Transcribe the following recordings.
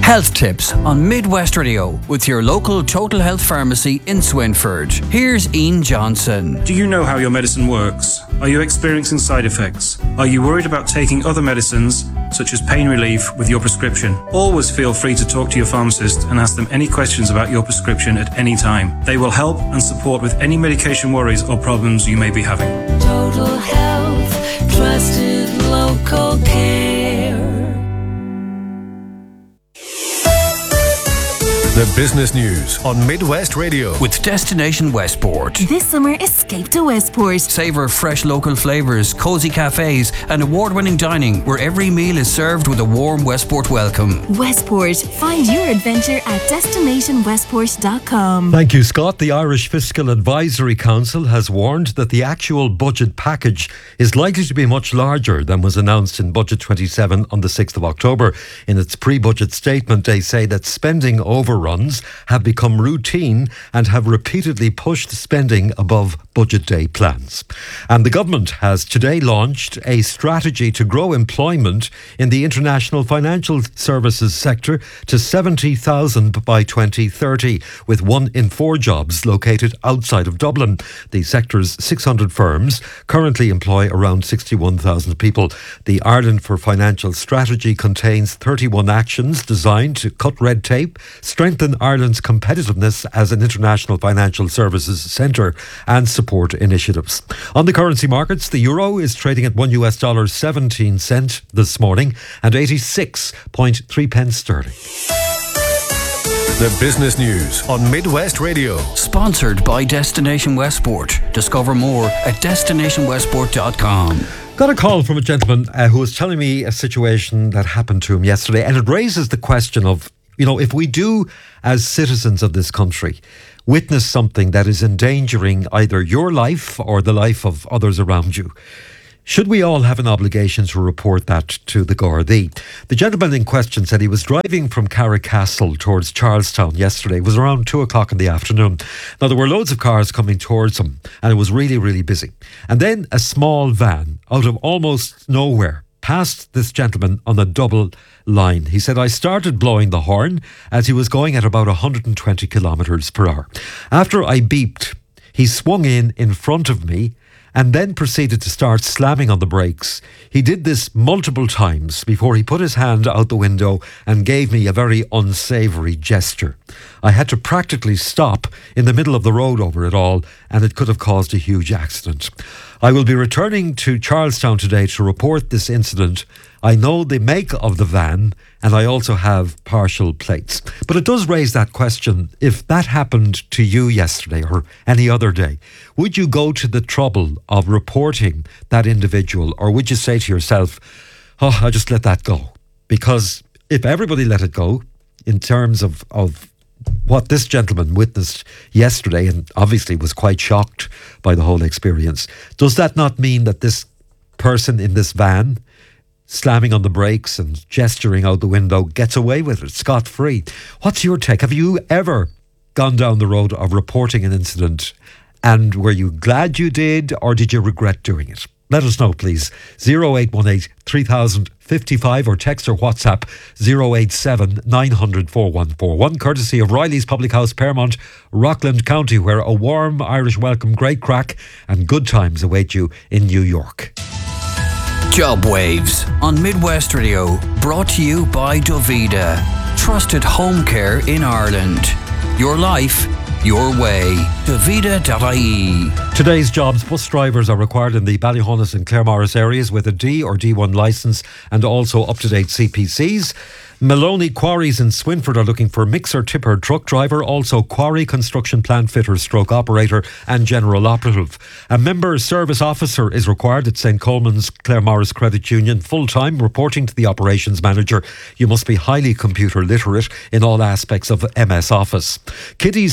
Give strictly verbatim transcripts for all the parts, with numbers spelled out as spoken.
Health tips on Midwest Radio with your local Total Health pharmacy in Swinford. Here's Ian Johnson. Do you know how your medicine works? Are you experiencing side effects? Are you worried about taking other medicines, such as pain relief, with your prescription? Always feel free to talk to your pharmacist and ask them any questions about your prescription at any time. They will help and support with any medication worries or problems you may be having. Total Health, trusted local care. The business news on Midwest Radio with Destination Westport. This summer, escape to Westport. Savour fresh local flavours, cosy cafes and award-winning dining where every meal is served with a warm Westport welcome. Westport. Find your adventure at destination westport dot com. Thank you, Scott. The Irish Fiscal Advisory Council has warned that the actual budget package is likely to be much larger than was announced in Budget twenty-seven on the sixth of October. In its pre-budget statement, they say that spending overruns have become routine and have repeatedly pushed spending above budget day plans. And the government has today launched a strategy to grow employment in the international financial services sector to seventy thousand by twenty thirty, with one in four jobs located outside of Dublin. The sector's six hundred firms currently employ around sixty-one thousand people. The Ireland for Financial Strategy contains thirty-one actions designed to cut red tape, strengthen Ireland's competitiveness as an international financial services centre and support initiatives. On the currency markets, the euro is trading at one US dollar seventeen cent this morning and eighty-six point three pence sterling. The business news on Midwest Radio. Sponsored by Destination Westport. Discover more at destination westport dot com. Got a call from a gentleman uh, who was telling me a situation that happened to him yesterday, and it raises the question of, you know, if we do, as citizens of this country, witness something that is endangering either your life or the life of others around you, should we all have an obligation to report that to the Gardaí? The gentleman in question said he was driving from Carrickcastle towards Charlestown yesterday. It was around two o'clock in the afternoon. Now, there were loads of cars coming towards him, and it was really, really busy. And then a small van out of almost nowhere passed this gentleman on a double line. He said, I started blowing the horn as he was going at about one hundred twenty kilometres per hour. After I beeped, he swung in in front of me and then proceeded to start slamming on the brakes. He did this multiple times before he put his hand out the window and gave me a very unsavoury gesture. I had to practically stop in the middle of the road over it all, and it could have caused a huge accident. I will be returning to Charlestown today to report this incident. I know the make of the van and I also have partial plates. But it does raise that question, if that happened to you yesterday or any other day, would you go to the trouble of reporting that individual, or would you say to yourself, oh, I'll just let that go? Because if everybody let it go, in terms of, of what this gentleman witnessed yesterday, and obviously was quite shocked by the whole experience, does that not mean that this person in this van slamming on the brakes and gesturing out the window gets away with it scot-free? What's your take? Have you ever gone down the road of reporting an incident, and were you glad you did, or did you regret doing it? Let us know, please. oh eight one eight, three thousand fifty-five or text or WhatsApp oh eight seven, nine hundred, four one four one, courtesy of Riley's Public House, Paramount, Rockland County, where a warm Irish welcome, great crack and good times await you in New York. Job Waves on Midwest Radio, brought to you by Dovida. Trusted home care in Ireland. Your life, your way. Dovida dot I E. Today's jobs: bus drivers are required in the Ballyhonus and Claremorris areas with a D or D one licence and also up-to-date C P Cs. Maloney Quarries in Swinford are looking for mixer tipper truck driver, also quarry construction plant fitter stroke operator and general operative. A member service officer is required at Saint Coleman's Claremorris Credit Union, full-time, reporting to the operations manager. You must be highly computer literate in all aspects of M S Office. Kitty's Corner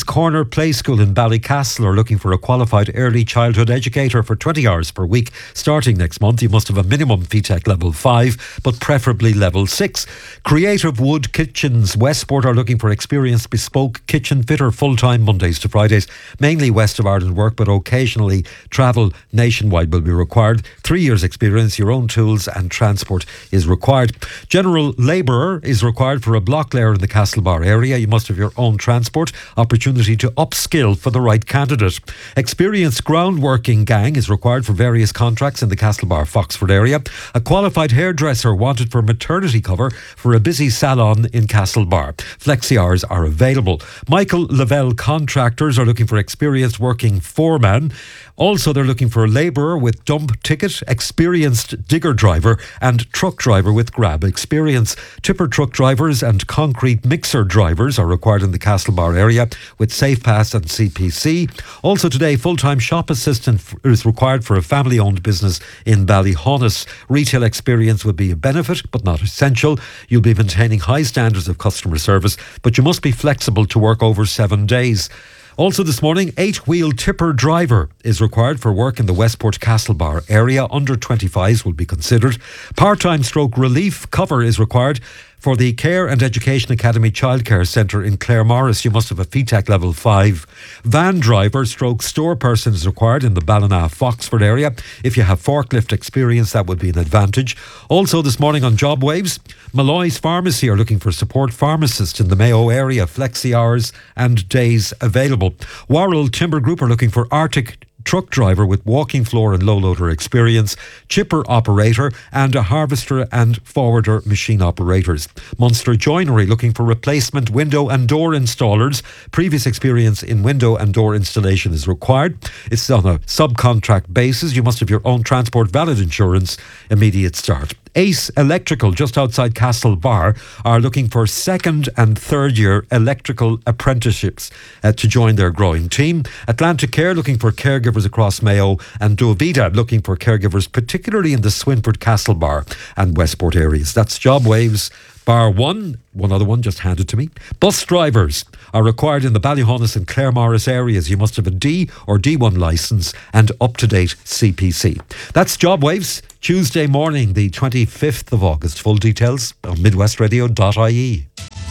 Fair Play School in Ballycastle are looking for a qualified early childhood educator for twenty hours per week starting next month. You must have a minimum F E T E C level five, but preferably level six. Creative Wood Kitchens Westport are looking for experienced bespoke kitchen fitter full-time Mondays to Fridays, mainly west of Ireland work, but occasionally travel nationwide will be required. Three years experience, your own tools and transport is required. General labourer is required for a block layer in the Castlebar area. You must have your own transport. Opportunity to upskill for the right candidate. Experienced groundworking gang is required for various contracts in the Castlebar Foxford area. A qualified hairdresser wanted for maternity cover for a busy salon in Castlebar. Flexi hours are available. Michael Lavelle Contractors are looking for experienced working foreman. Also, they're looking for a labourer with dump ticket, experienced digger driver and truck driver with grab experience. Tipper truck drivers and concrete mixer drivers are required in the Castlebar area with Safe Pass and C P C. Also today, full-time shop assistant is required for a family-owned business in Ballyhonus. Retail experience would be a benefit, but not essential. You'll be maintaining high standards of customer service, but you must be flexible to work over seven days. Also this morning, eight-wheel tipper driver is required for work in the Westport Castlebar area. Under twenty-fives will be considered. Part-time stroke relief cover is required for the Care and Education Academy Childcare Centre in Claremorris. You must have a F E T E C level five. Van driver stroke store person is required in the Ballina Foxford area. If you have forklift experience, that would be an advantage. Also this morning on Job Waves, Malloy's Pharmacy are looking for support pharmacist in the Mayo area. Flexi hours and days available. Worrell Timber Group are looking for Arctic truck driver with walking floor and low loader experience, chipper operator and a harvester and forwarder machine operators. Munster Joinery looking for replacement window and door installers. Previous experience in window and door installation is required. It's on a subcontract basis. You must have your own transport, valid insurance, immediate start. Ace Electrical, just outside Castlebar, are looking for second and third year electrical apprenticeships uh, to join their growing team. Atlantic Care looking for caregivers across Mayo, and Dovida looking for caregivers particularly in the Swinford, Castlebar and Westport areas. That's Job Waves. Bar one, one other one just handed to me. Bus drivers are required in the Ballyhonus and Claremorris areas. You must have a D or D one licence and up-to-date C P C. That's Job Waves, Tuesday morning, the twenty-fifth of August. Full details on midwest radio dot I E.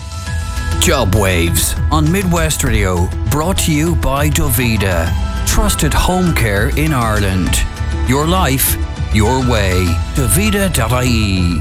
Job Waves on Midwest Radio, brought to you by Dovida. Trusted home care in Ireland. Your life, your way. Dovida dot I E.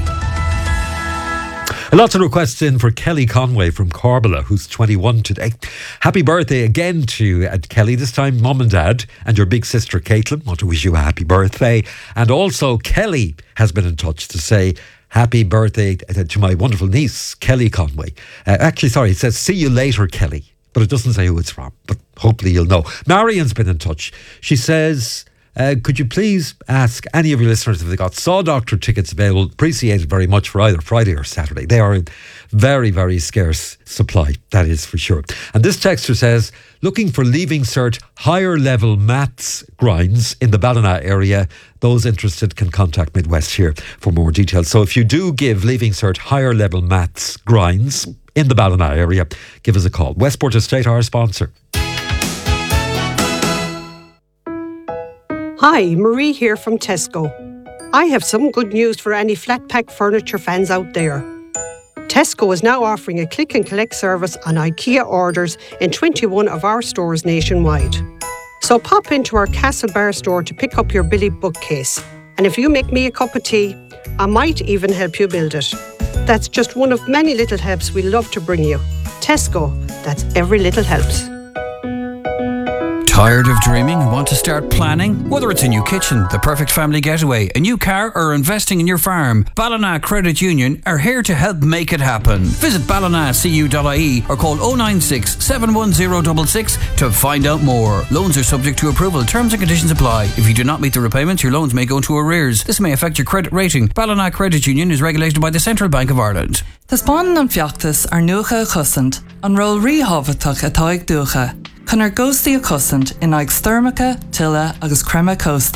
Lots of requests in for Kelly Conway from Corbala, who's twenty-one today. Happy birthday again to uh, Kelly, this time mum and dad, and your big sister Caitlin. Want to wish you a happy birthday. And also Kelly has been in touch to say happy birthday to my wonderful niece, Kelly Conway. Uh, actually, sorry, it says see you later, Kelly, but it doesn't say who it's from, but hopefully you'll know. Marion's been in touch. She says, Uh, could you please ask any of your listeners if they got Saw Doctor tickets available? Appreciated very much for either Friday or Saturday. They are in very, very scarce supply, that is for sure. And this texter says, looking for Leaving Cert higher level maths grinds in the Ballina area. Those interested can contact Midwest here for more details. So if you do give Leaving Cert higher level maths grinds in the Ballina area, give us a call. Westport Estate, our sponsor. Hi, Marie here from Tesco. I have some good news for any flat pack furniture fans out there. Tesco is now offering a click and collect service on IKEA orders in twenty-one of our stores nationwide. So pop into our Castlebar store to pick up your Billy bookcase. And if you make me a cup of tea, I might even help you build it. That's just one of many little helps we love to bring you. Tesco, that's every little helps. Tired of dreaming and want to start planning? Whether it's a new kitchen, the perfect family getaway, a new car, or investing in your farm, Ballina Credit Union are here to help make it happen. Visit ballina c u dot I E or call oh nine six, seven one oh six six to find out more. Loans are subject to approval. Terms and conditions apply. If you do not meet the repayments, your loans may go into arrears. This may affect your credit rating. Ballina Credit Union is regulated by the Central Bank of Ireland. Tás báin an fiachtas ar nuacha a chusant, an ról ríhabhatach atá ag dúcha. Chun ar ghóstaí a cosint in ag styrmacha, tilla agus crema costa.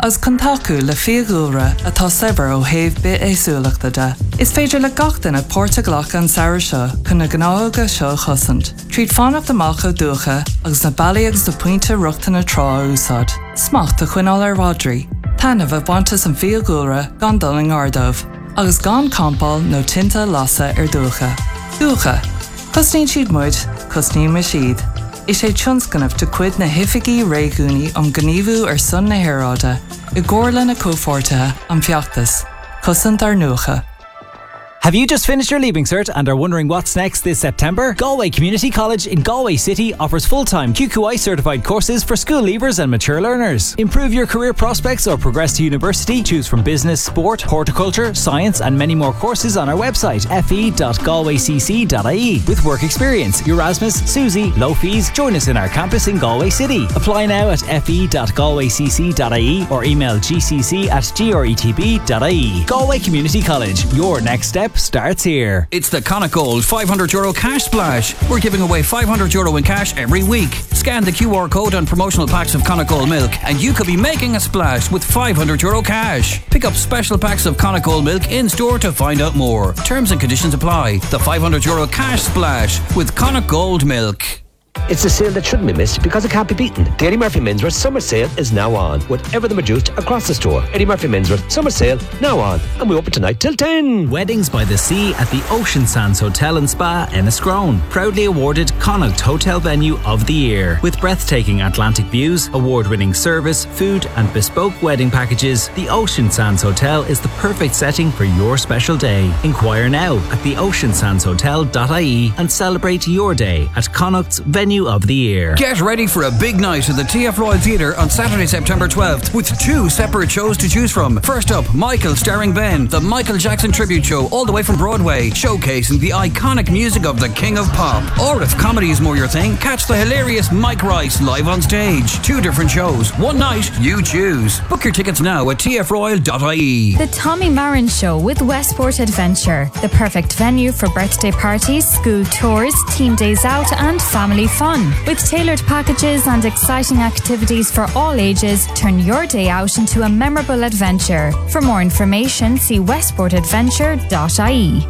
As contacu le fiagúra atá sever ó héh bit éasúlachta de. Is féidir le gachtain a Portaglach an saoir seo chun na gnága seo chosant. Tríd fánach amach ó dúcha agus na bailíogs do puinte ruchta na trá úsad. Smacht a chuinál ar Rodri. Tána bheith buantas an fiagúra gan doling ardómh, agus gan campáil nó tinta lasa ar dúcha. Dúcha. Cosnín siad muid, cosnín me siad. Is sé tionscanmh de cuid na hifigií réigúnaí am gníomhú ar son na hairáda, i gcóirla na cófortathe am feachtas. Cosant ar nuacha. Have you just finished your Leaving Cert and are wondering what's next this September? Galway Community College in Galway City offers full-time Q Q I certified courses for school leavers and mature learners. Improve your career prospects or progress to university. Choose from business, sport, horticulture, science and many more courses on our website f e dot galway c c dot i e. With work experience, Erasmus, Susie, low fees. Join us in our campus in Galway City. Apply now at f e dot galway c c dot i e or email g c c at gretb dot i e. Galway Community College, your next step starts here. It's the Connacht Gold five hundred euro cash splash. We're giving away five hundred euro in cash every week. Scan the Q R code on promotional packs of Connacht Gold milk and you could be making a splash with five hundred euro cash. Pick up special packs of Connacht Gold milk in store to find out more. Terms and conditions apply. The five hundred euro cash splash with Connacht Gold milk. It's a sale that shouldn't be missed because it can't be beaten. The Eddie Murphy Menswear Summer Sale is now on, with everything reduced across the store. Eddie Murphy Menswear Summer Sale now on, and we open tonight till ten. Weddings by the Sea at the Ocean Sands Hotel and Spa, Enniscrone. Proudly awarded Connacht Hotel Venue of the Year. With breathtaking Atlantic views, award-winning service, food and bespoke wedding packages, the Ocean Sands Hotel is the perfect setting for your special day. Inquire now at the ocean sands hotel dot i e and celebrate your day at Connacht's Venue of the Year. Get ready for a big night at the T F Royal Theatre on Saturday, September twelfth, with two separate shows to choose from. First up, Michael starring Ben, the Michael Jackson tribute show all the way from Broadway, showcasing the iconic music of the King of Pop. Or if comedy is more your thing, catch the hilarious Mike Rice live on stage. Two different shows, one night, you choose. Book your tickets now at t f royal dot i e. The Tommy Marin Show with Westport Adventure, the perfect venue for birthday parties, school tours, team days out and family fun. With tailored packages and exciting activities for all ages, turn your day out into a memorable adventure. For more information, see westport adventure dot i e.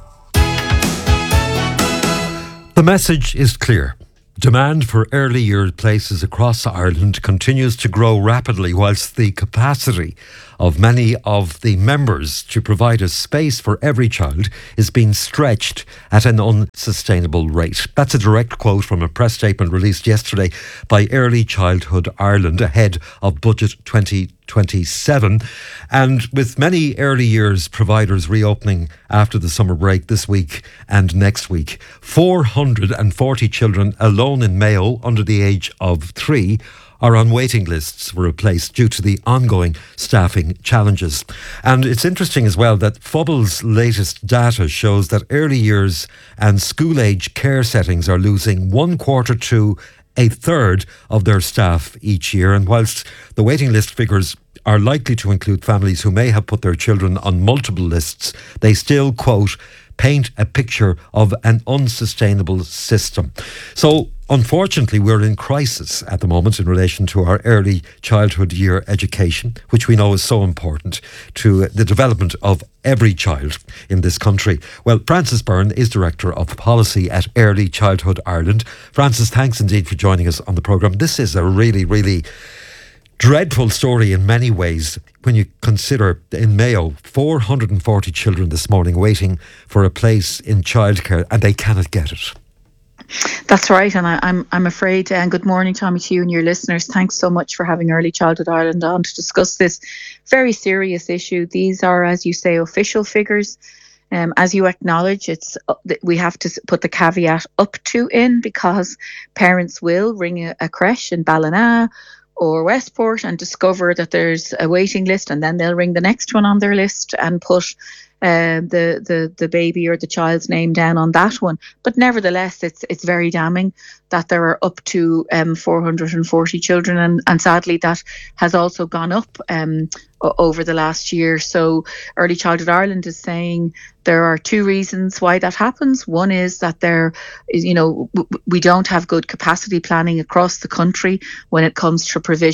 The message is clear. Demand for early year places across Ireland continues to grow rapidly, whilst the capacity of many of the members to provide a space for every child is being stretched at an unsustainable rate. That's a direct quote from a press statement released yesterday by Early Childhood Ireland ahead of Budget twenty twenty-seven. And with many early years providers reopening after the summer break this week and next week, four hundred forty children alone in Mayo under the age of three are on waiting lists for a place due to the ongoing staffing challenges. And it's interesting as well that F O B L's latest data shows that early years and school age care settings are losing one quarter to a third of their staff each year. And whilst the waiting list figures are likely to include families who may have put their children on multiple lists, they still, quote, paint a picture of an unsustainable system. So, unfortunately, we're in crisis at the moment in relation to our early childhood year education, which we know is so important to the development of every child in this country. Well, Frances Byrne is Director of Policy at Early Childhood Ireland. Frances, thanks indeed for joining us on the programme. This is a really, really dreadful story in many ways when you consider in Mayo four hundred forty children this morning waiting for a place in childcare and they cannot get it. That's right, and I, I'm I'm afraid, and good morning, Tommy, to you and your listeners. Thanks so much for having Early Childhood Ireland on to discuss this very serious issue. These are, as you say, official figures. Um, as you acknowledge, it's uh, we have to put the caveat up to in because parents will ring a, a creche in Ballina or Westport and discover that there's a waiting list, and then they'll ring the next one on their list and put uh, the the the baby or the child's name down on that one. But nevertheless, it's it's very damning that there are up to um, four hundred forty children, and, and sadly that has also gone up um, over the last year. So Early Childhood Ireland is saying there are two reasons why that happens. One is that there is, you know, w- we don't have good capacity planning across the country when it comes to provision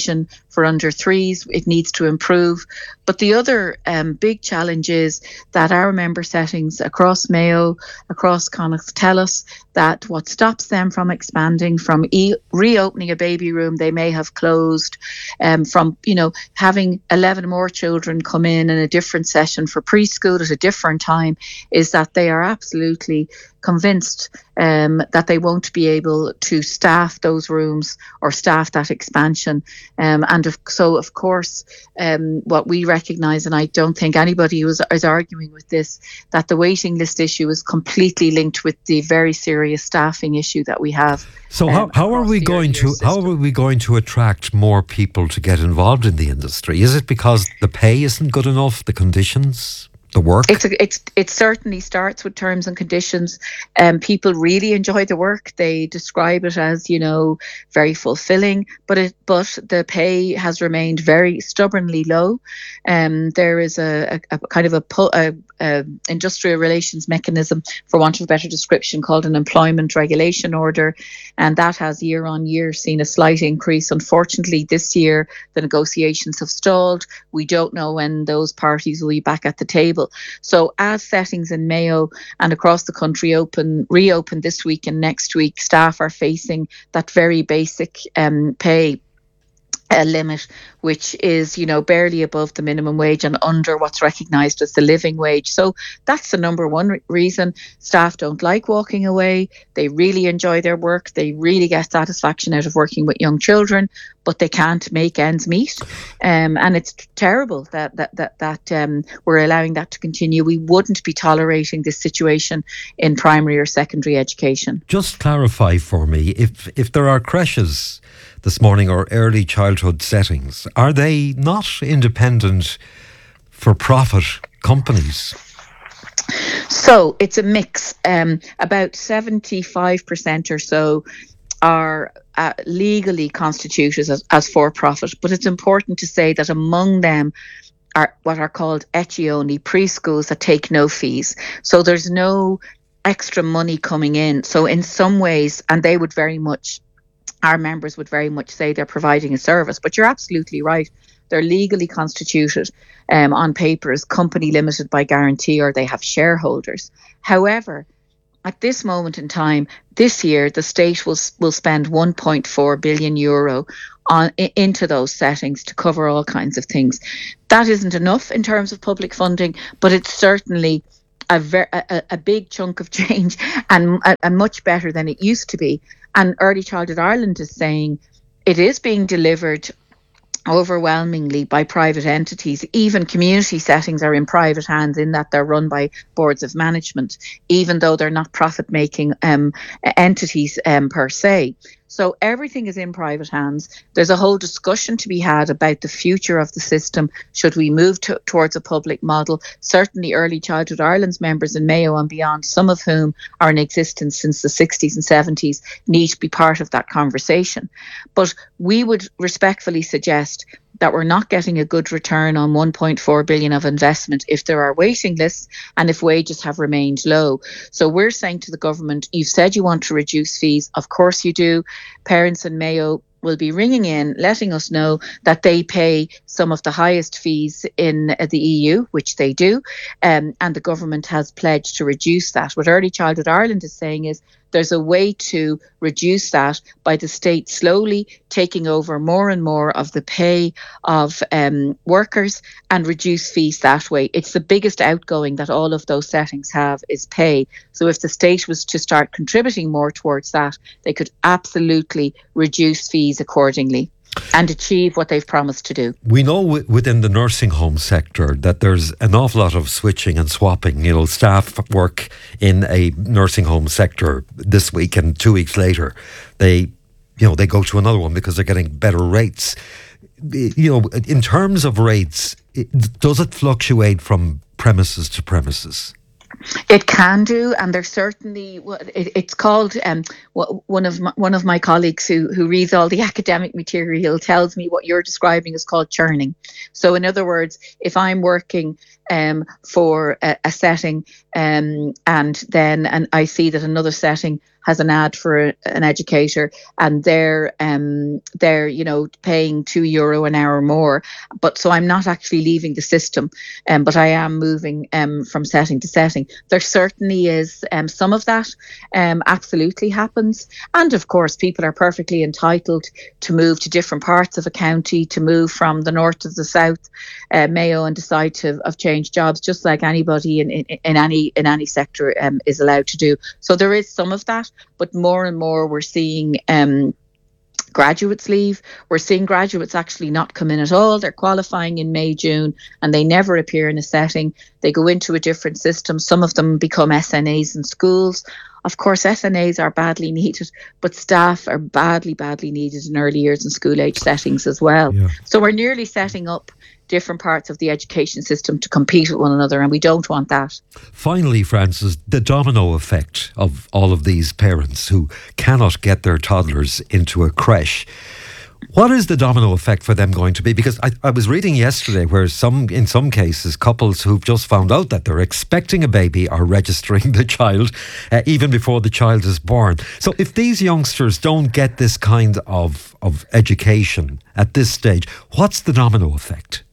for under threes. It needs to improve. But the other um, big challenge is that our member settings across Mayo, across Connacht, tell us that what stops them from expanding, from e- reopening a baby room they may have closed, um, from, you know, having eleven more children come in in a different session for preschool at a different time, is that they are absolutely convinced um, that they won't be able to staff those rooms or staff that expansion. Um, and if, so, of course, um, what we recognise, and I don't think anybody was, is arguing with this, that the waiting list issue is completely linked with the very serious staffing issue that we have. So um, how, how are we going to system. how are we going to attract more people to get involved in the industry? Is it because the pay isn't good enough, the conditions, the work? It's a, it's it certainly starts with terms and conditions. Um, people really enjoy the work. They describe it as, you know, very fulfilling, but it but the pay has remained very stubbornly low. Um, there is a, a, a kind of a, a, a industrial relations mechanism, for want of a better description, called an employment regulation order, and that has year on year seen a slight increase. Unfortunately, this year the negotiations have stalled. We don't know when those parties will be back at the table. So as settings in Mayo and across the country open, reopen this week and next week, staff are facing that very basic um, pay a limit, which is, you know, barely above the minimum wage and under what's recognised as the living wage. So that's the number one re- reason. Staff don't like walking away. They really enjoy their work. They really get satisfaction out of working with young children, but they can't make ends meet. Um, and it's terrible that that that, that um, we're allowing that to continue. We wouldn't be tolerating this situation in primary or secondary education. Just clarify for me, if if there are creches this morning or early childhood settings, are they not independent for-profit companies? So it's a mix. Um, about seventy-five percent or so are uh, legally constituted as, as for-profit, but it's important to say that among them are what are called ecce-only preschools that take no fees. So there's no extra money coming in. So in some ways, and they would very much, our members would very much say they're providing a service, but you're absolutely right. They're legally constituted um, on paper as company limited by guarantee, or they have shareholders. However, at this moment in time, this year, the state will will spend one point four billion euro on into those settings to cover all kinds of things. That isn't enough in terms of public funding, but it's certainly a, ver- a, a big chunk of change and a, a much better than it used to be. And Early Childhood Ireland is saying it is being delivered overwhelmingly by private entities. Even community settings are in private hands in that they're run by boards of management, even though they're not profit-making um, entities um, per se. So everything is in private hands. There's a whole discussion to be had about the future of the system. Should we move to, towards a public model? Certainly Early Childhood Ireland's members in Mayo and beyond, some of whom are in existence since the sixties and seventies, need to be part of that conversation. But we would respectfully suggest that we're not getting a good return on one point four billion of investment if there are waiting lists and if wages have remained low. So we're saying to the government, you've said you want to reduce fees. Of course you do. Parents in Mayo will be ringing in, letting us know that they pay some of the highest fees in the E U, which they do, um, and the government has pledged to reduce that. What Early Childhood Ireland is saying is there's a way to reduce that by the state slowly taking over more and more of the pay of um, workers and reduce fees that way. It's the biggest outgoing that all of those settings have is pay. So if the state was to start contributing more towards that, they could absolutely reduce fees accordingly and achieve what they've promised to do. We know w- within the nursing home sector that there's an awful lot of switching and swapping. You know, staff work in a nursing home sector this week and two weeks later they, you know, they go to another one because they're getting better rates. You know, in terms of rates, it, does it fluctuate from premises to premises? It can do, and there's certainly it, it's called. Um, one of my, one of my colleagues who who reads all the academic material tells me what you're describing is called churning. So, in other words, if I'm working um, for a, a setting, um, and then and I see that another setting has an ad for a, an educator, and they're um, they're you know paying two euro an hour more. But so I'm not actually leaving the system, um, but I am moving um, from setting to setting. There certainly is um, some of that um, absolutely happens, and of course people are perfectly entitled to move to different parts of a county, to move from the north to the south, uh, Mayo, and decide to have changed jobs, just like anybody in, in, in any in any sector um, is allowed to do. So there is some of that. But more and more we're seeing um, graduates leave. We're seeing graduates actually not come in at all. They're qualifying in May, June, and they never appear in a setting. They go into a different system. Some of them become S N As in schools. Of course, S N As are badly needed, but staff are badly, badly needed in early years and school age settings as well. Yeah. So we're nearly setting up different parts of the education system to compete with one another, and we don't want that. Finally, Frances, the domino effect of all of these parents who cannot get their toddlers into a creche. What is the domino effect for them going to be? Because I, I was reading yesterday where some, in some cases, couples who've just found out that they're expecting a baby are registering the child uh, even before the child is born. So if these youngsters don't get this kind of, of education at this stage, what's the domino effect?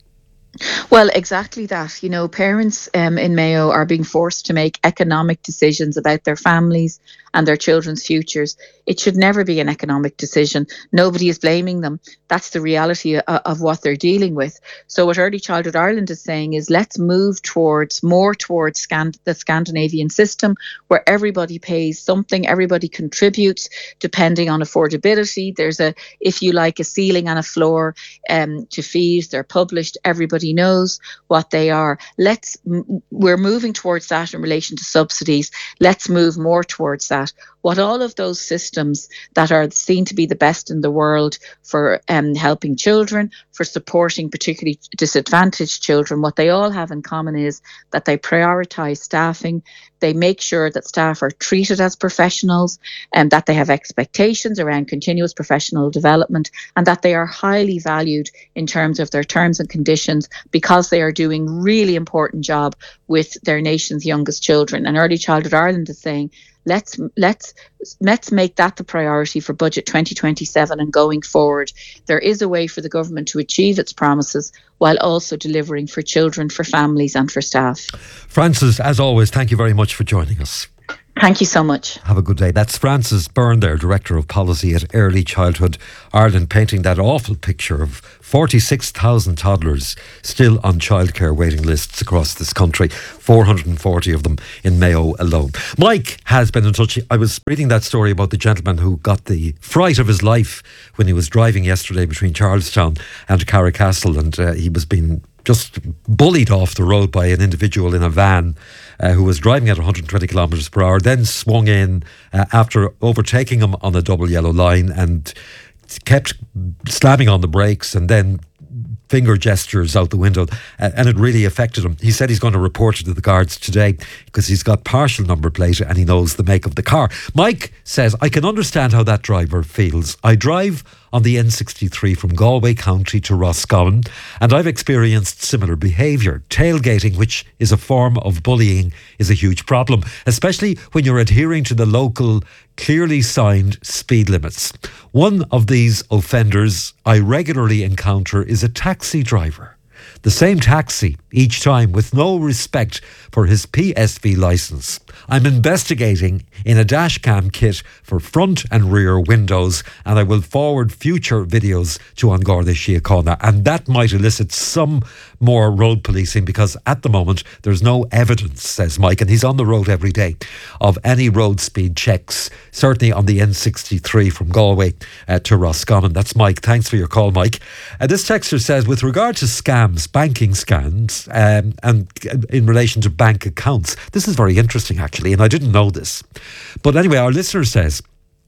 Well, exactly that. You know, parents um, in Mayo are being forced to make economic decisions about their families and their children's futures. It should never be an economic decision. Nobody is blaming them. That's the reality of, of what they're dealing with. So what Early Childhood Ireland is saying is let's move towards more towards Scand- the Scandinavian system, where everybody pays something, everybody contributes depending on affordability. There's a, if you like, a ceiling and a floor um, to fees. They're published. Everybody knows what they are. Let's, we're moving towards that in relation to subsidies. Let's move more towards that. What all of those systems that are seen to be the best in the world for um, helping children, for supporting particularly disadvantaged children, what they all have in common is that they prioritise staffing. They make sure that staff are treated as professionals and that they have expectations around continuous professional development, and that they are highly valued in terms of their terms and conditions because they are doing really important job with their nation's youngest children. And Early Childhood Ireland is saying, Let's let's let's make that the priority for budget twenty twenty-seven and going forward. There is a way for the government to achieve its promises while also delivering for children, for families and for staff. Frances, as always, thank you very much for joining us. Thank you so much. Have a good day. That's Frances Byrne there, Director of Policy at Early Childhood Ireland, painting that awful picture of forty-six thousand toddlers still on childcare waiting lists across this country, four hundred forty of them in Mayo alone. Mike has been in touch. I was reading that story about the gentleman who got the fright of his life when he was driving yesterday between Charlestown and Carricastle, and uh, he was being just bullied off the road by an individual in a van uh, who was driving at one hundred twenty kilometres per hour, then swung in uh, after overtaking him on a double yellow line and kept slamming on the brakes and then finger gestures out the window, uh, and it really affected him. He said he's going to report it to the guards today because he's got partial number plate and he knows the make of the car. Mike says, I can understand how that driver feels. I drive on the N sixty-three from Galway County to Roscommon, and I've experienced similar behaviour. Tailgating, which is a form of bullying, is a huge problem, especially when you're adhering to the local clearly signed speed limits. One of these offenders I regularly encounter is a taxi driver. The same taxi each time with no respect for his P S V licence. I'm investigating in a dashcam kit for front and rear windows, and I will forward future videos to An Garda Síochána, and that might elicit some more road policing because at the moment there's no evidence, says Mike, and he's on the road every day, of any road speed checks, certainly on the N sixty-three from Galway uh, to Roscommon. That's Mike. Thanks for your call, Mike. Uh, this texter says, with regard to scams, banking scams, um, and in relation to bank accounts, this is very interesting actually, and I didn't know this. But anyway, our listener says,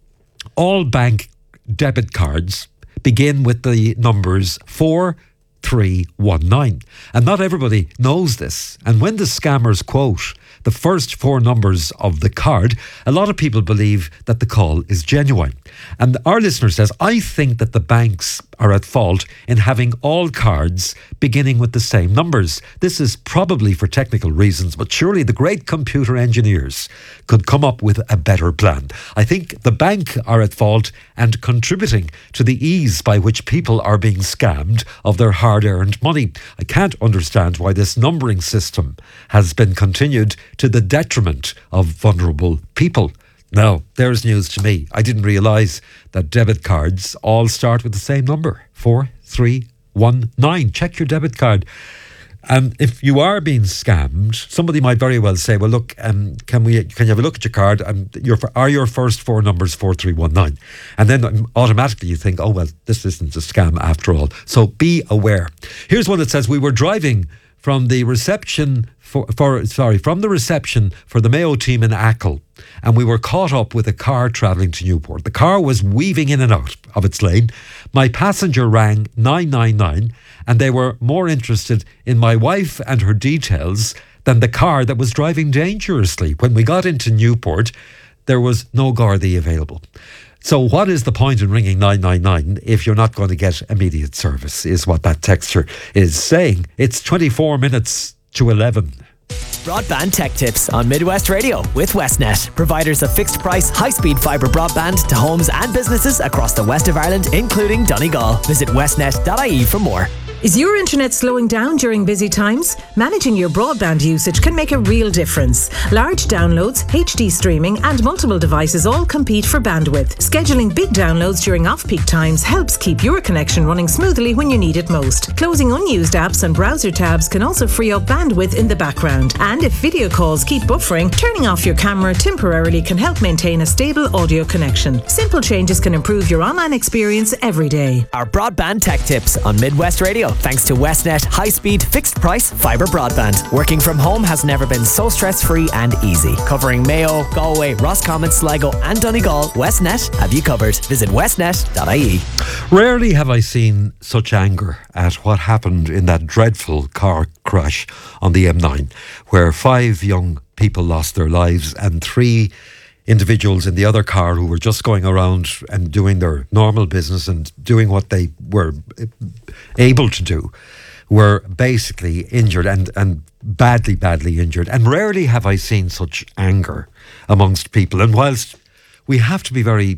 all bank debit cards begin with the numbers four three one nine. And not everybody knows this. And when the scammers quote the first four numbers of the card, a lot of people believe that the call is genuine. And our listener says, I think that the banks are at fault in having all cards beginning with the same numbers. This is probably for technical reasons, but surely the great computer engineers could come up with a better plan. I think the bank are at fault and contributing to the ease by which people are being scammed of their hard-earned money. I can't understand why this numbering system has been continued to the detriment of vulnerable people. Now, there's news to me. I didn't realise that debit cards all start with the same number, four three one nine. Check your debit card. And if you are being scammed, somebody might very well say, well, look, um, can we? Can you have a look at your card? And your, are your first four numbers four three one nine? And then automatically you think, oh, well, this isn't a scam after all. So be aware. Here's one that says, we were driving from the reception for, for sorry, from the reception for the Mayo team in Achill, and we were caught up with a car travelling to Newport. The car was weaving in and out of its lane. My passenger rang nine nine nine, and they were more interested in my wife and her details than the car that was driving dangerously. When we got into Newport, there was no Gardaí available. So what is the point in ringing nine nine nine if you're not going to get immediate service, is what that texter is saying. It's twenty-four minutes to eleven. Broadband Tech Tips on Midwest Radio with Westnet, providers of fixed price, high speed fibre broadband to homes and businesses across the west of Ireland, including Donegal. Visit westnet dot I E for more. Is your internet slowing down during busy times? Managing your broadband usage can make a real difference. Large downloads, H D streaming and multiple devices all compete for bandwidth. Scheduling big downloads during off-peak times helps keep your connection running smoothly when you need it most. Closing unused apps and browser tabs can also free up bandwidth in the background. And if video calls keep buffering, turning off your camera temporarily can help maintain a stable audio connection. Simple changes can improve your online experience every day. Our Broadband Tech Tips on Midwest Radio, thanks to Westnet high-speed, fixed-price fibre broadband. Working from home has never been so stress-free and easy. Covering Mayo, Galway, Roscommon, Sligo and Donegal, Westnet have you covered. Visit westnet dot I E. Rarely have I seen such anger at what happened in that dreadful car crash on the M nine, where five young people lost their lives and three individuals in the other car who were just going around and doing their normal business and doing what they were able to do were basically injured and, and badly, badly injured. And rarely have I seen such anger amongst people. And whilst we have to be very,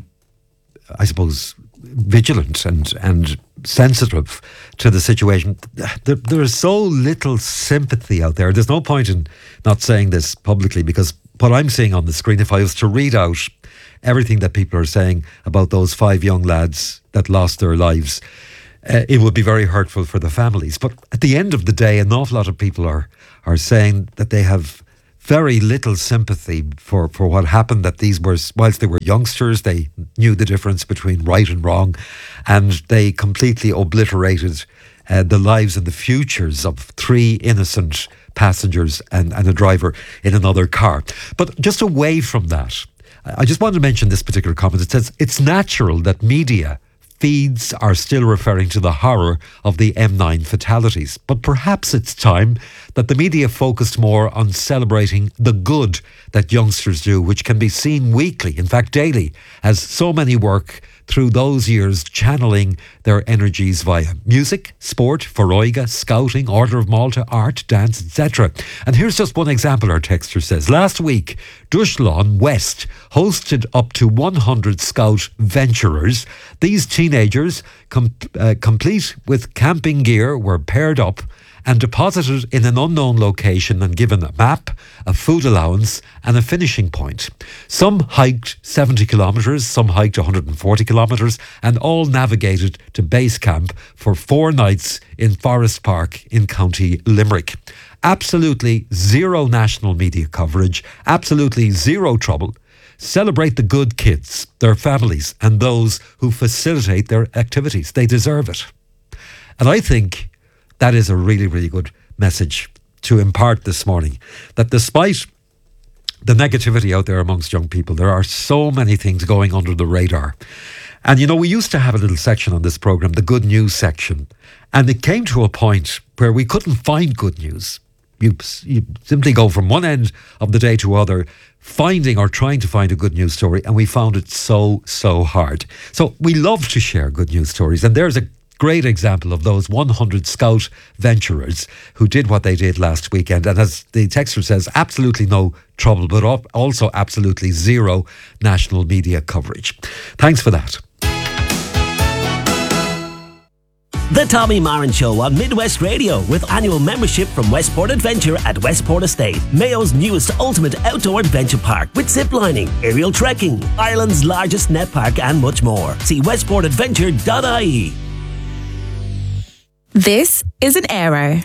I suppose, vigilant and, and sensitive to the situation, there, there is so little sympathy out there. There's no point in not saying this publicly, because what I'm seeing on the screen, if I was to read out everything that people are saying about those five young lads that lost their lives, uh, it would be very hurtful for the families. But at the end of the day, an awful lot of people are are saying that they have very little sympathy for, for what happened, that these were, whilst they were youngsters, they knew the difference between right and wrong, and they completely obliterated uh, the lives and the futures of three innocent passengers and, and a driver in another car. But just away from that, I just wanted to mention this particular comment. It says, it's natural that media feeds are still referring to the horror of the M nine fatalities, but perhaps it's time that the media focused more on celebrating the good that youngsters do, which can be seen weekly, in fact daily, as so many work through those years channeling their energies via music, sport, Foróige, scouting, Order of Malta, art, dance, et cetera. And here's just one example, our texter says. Last week, Dushlán West hosted up to one hundred Scout venturers. These teenagers, com- uh, complete with camping gear, were paired up and deposited in an unknown location and given a map, a food allowance and a finishing point. Some hiked seventy kilometres, some hiked one hundred forty kilometres, and all navigated to base camp for four nights in Forest Park in County Limerick. Absolutely zero national media coverage, absolutely zero trouble. Celebrate the good kids, their families and those who facilitate their activities. They deserve it. And I think that is a really, really good message to impart this morning, that despite the negativity out there amongst young people, there are so many things going under the radar. And, you know, we used to have a little section on this programme, the good news section, and it came to a point where we couldn't find good news. You, you simply go from one end of the day to other, finding or trying to find a good news story, and we found it so, so hard. So we love to share good news stories, and there's a great example of those one hundred Scout venturers who did what they did last weekend. And as the texter says, absolutely no trouble, but also absolutely zero national media coverage. Thanks for that. The Tommy Marin Show on Midwest Radio, with annual membership from Westport Adventure at Westport Estate, Mayo's newest ultimate outdoor adventure park, with ziplining, aerial trekking, Ireland's largest net park, and much more. See westport adventure dot I E. This is an arrow.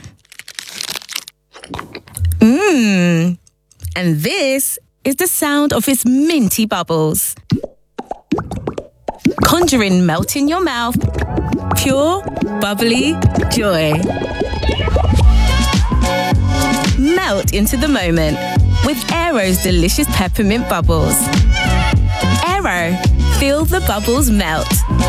Mmm. And this is the sound of its minty bubbles. Conjuring melt in your mouth. Pure, bubbly joy. Melt into the moment with Aero's delicious peppermint bubbles. Aero, feel the bubbles melt.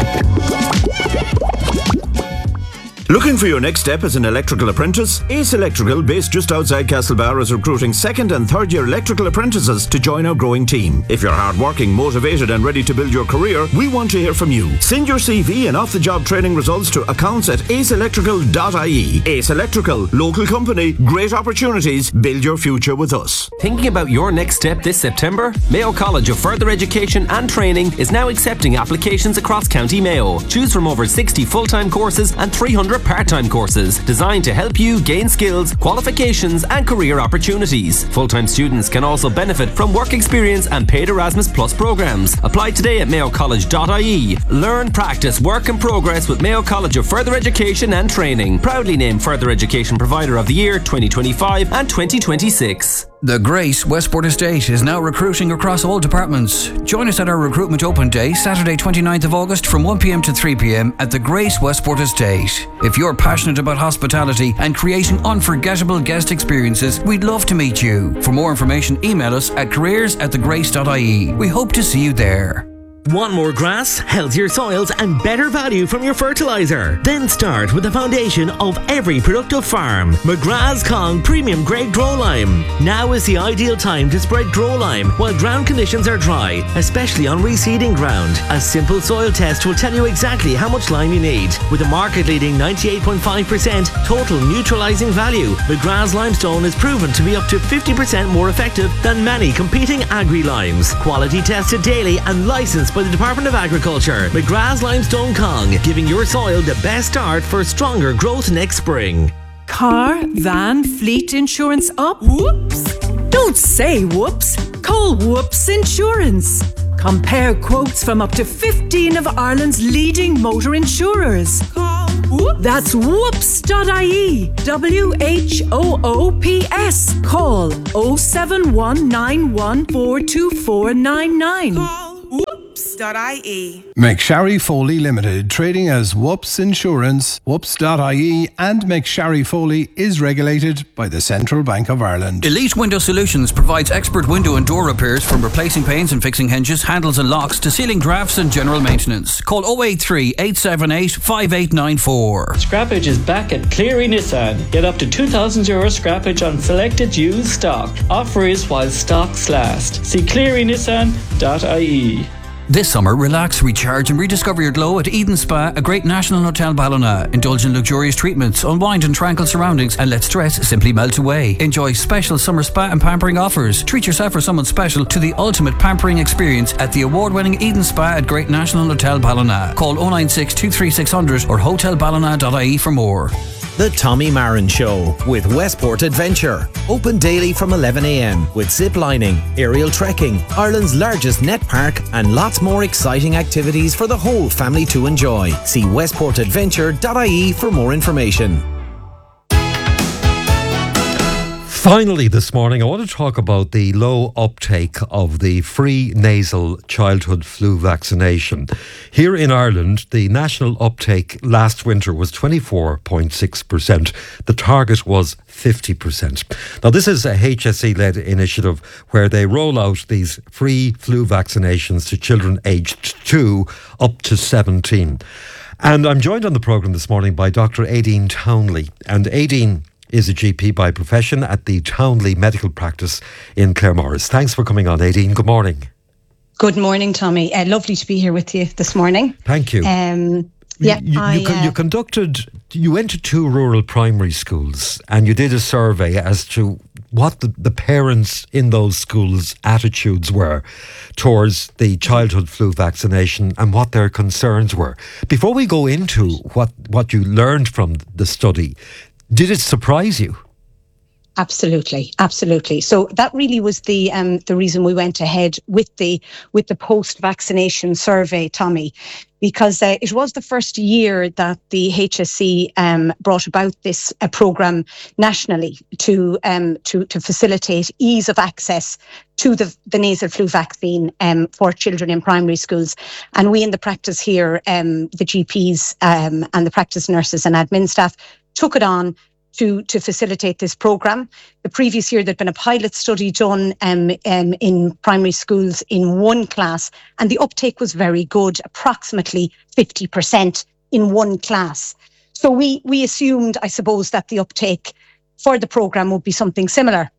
Looking for your next step as an electrical apprentice? Ace Electrical, based just outside Castlebar, is recruiting second and third year electrical apprentices to join our growing team. If you're hardworking, motivated and ready to build your career, we want to hear from you. Send your C V and off-the-job training results to accounts at ace electrical dot I E. Ace Electrical, local company, great opportunities, build your future with us. Thinking about your next step this September? Mayo College of Further Education and Training is now accepting applications across County Mayo. Choose from over sixty full-time courses and three hundred part-time courses designed to help you gain skills, qualifications and career opportunities. Full-time students can also benefit from work experience and paid Erasmus Plus programs. Apply today at mayo college dot I E. Learn, practice, work and progress with Mayo College of Further Education and Training. Proudly named Further Education Provider of the Year twenty twenty-five and twenty twenty-six. The Grace Westport Estate is now recruiting across all departments. Join us at our recruitment open day, Saturday twenty-ninth of August from one p m to three p m at the Grace Westport Estate. If you're passionate about hospitality and creating unforgettable guest experiences, we'd love to meet you. For more information, email us at careers at the grace dot I E. We hope to see you there. Want more grass, healthier soils and better value from your fertiliser? Then start with the foundation of every productive farm, McGrath's Kong Premium Grade Grow Lime. Now is the ideal time to spread Grow Lime while ground conditions are dry, especially on reseeding ground. A simple soil test will tell you exactly how much lime you need. With a market-leading ninety-eight point five percent total neutralising value, McGrath's Limestone is proven to be up to fifty percent more effective than many competing agri-limes. Quality tested daily and licensed by the Department of Agriculture. McGrath's Limestone Kong, giving your soil the best start for stronger growth next spring. Car, van, fleet insurance up? Whoops! Don't say whoops. Call Whoops Insurance. Compare quotes from up to fifteen of Ireland's leading motor insurers. Call Whoops. That's whoops dot I E. W H O O P S. Call oh seven one nine one four two four nine nine. Call whoops dot I E. McSharry Foley Limited, trading as Whoops Insurance, whoops dot I E, and McSharry Foley is regulated by the Central Bank of Ireland. Elite Window Solutions provides expert window and door repairs, from replacing panes and fixing hinges, handles and locks to sealing drafts and general maintenance. Call oh eight three, eight seven eight, five eight nine four. Scrappage is back at Cleary Nissan. Get up to two thousand euro scrappage on selected used stock. Offer is while stocks last. See cleary nissan dot I E. This summer, relax, recharge and rediscover your glow at Eden Spa, a great national hotel Ballina. Indulge in luxurious treatments, unwind in tranquil surroundings and let stress simply melt away. Enjoy special summer spa and pampering offers. Treat yourself or someone special to the ultimate pampering experience at the award-winning Eden Spa at Great National Hotel Ballina. Call oh nine six, two three six zero zero or hotel ballina dot I E for more. The Tommy Marin Show with Westport Adventure. Open daily from eleven a m with zip lining, aerial trekking, Ireland's largest net park and lots more exciting activities for the whole family to enjoy. See westport adventure dot I E for more information. Finally this morning, I want to talk about the low uptake of the free nasal childhood flu vaccination. Here in Ireland, the national uptake last winter was twenty-four point six percent. The target was fifty percent. Now, this is a H S E-led initiative where they roll out these free flu vaccinations to children aged two up to seventeen. And I'm joined on the programme this morning by Doctor Aideen Townley. And Aideen is a G P by profession at the Townley Medical Practice in Claremorris. Thanks for coming on, Aideen. Good morning. Good morning, Tommy. Uh, lovely to be here with you this morning. Thank you. Um, Yeah, you, I, you, con- uh, you conducted, you went to two rural primary schools and you did a survey as to what the, the parents in those schools' attitudes were towards the childhood flu vaccination and what their concerns were. Before we go into what, what you learned from the study, did it surprise you? Absolutely, absolutely. So that really was the um, the reason we went ahead with the with the post-vaccination survey, Tommy, because uh, it was the first year that the H S C um, brought about this uh, programme nationally to um, to to facilitate ease of access to the, the nasal flu vaccine um, for children in primary schools. And we in the practice here, um, the G Ps um, and the practice nurses and admin staff took it on to to facilitate this programme. The previous year there'd been a pilot study done um, um, in primary schools in one class, and the uptake was very good, approximately fifty percent in one class. So we we assumed, I suppose, that the uptake for the programme would be something similar.